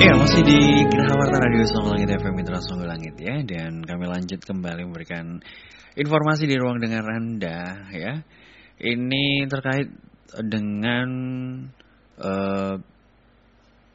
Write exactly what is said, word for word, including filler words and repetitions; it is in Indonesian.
Iya, masih di Geraha Warta Radio Songo Langit F M Mitra Songo Langit ya. Dan kami lanjut kembali memberikan informasi di ruang dengar Anda ya. Ini terkait dengan uh,